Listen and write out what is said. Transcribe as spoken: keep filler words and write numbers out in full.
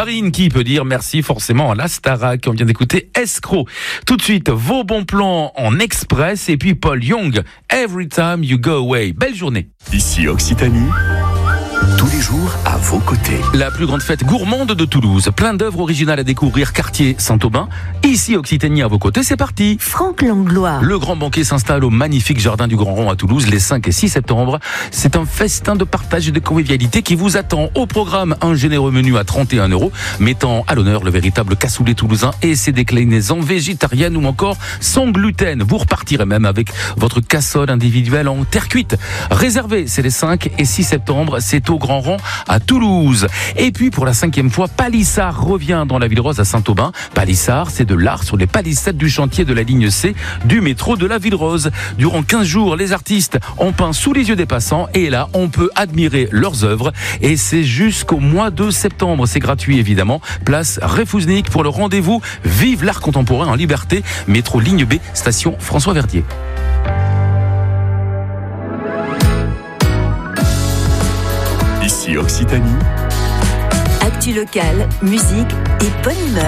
Marine qui peut dire merci forcément à la Starac. On vient d'écouter Escroc. Tout de suite, vos bons plans en express et puis Paul Young, Every Time You Go Away. Belle journée. Ici Occitanie, tous les jours à vos côtés. La plus grande fête gourmande de Toulouse. Plein d'œuvres originales à découvrir, quartier Saint-Aubin. Ici Occitanie à vos côtés, c'est parti. Franck Langlois. Le grand banquet s'installe au magnifique jardin du Grand Rond à Toulouse les cinq et six septembre. C'est un festin de partage et de convivialité qui vous attend. Au programme, un généreux menu à trente et un euros, mettant à l'honneur le véritable cassoulet toulousain et ses déclinaisons végétariennes ou encore sans gluten. Vous repartirez même avec votre cassole individuelle en terre cuite. Réservé, c'est les cinq et six septembre, c'est au Grand Rond à Toulouse. Et puis pour la cinquième fois, Palissard revient dans la Ville Rose à Saint-Aubin. Palissard, c'est de l'art sur les palissades du chantier de la ligne C du métro de la Ville Rose. Durant quinze jours, les artistes ont peint sous les yeux des passants et là, on peut admirer leurs œuvres et c'est jusqu'au mois de septembre. C'est gratuit évidemment. Place Réfouznik pour le rendez-vous Vive l'art contemporain en liberté. Métro ligne B, station François Verdier. Ici Occitanie. Actu locale, musique et bonne humeur.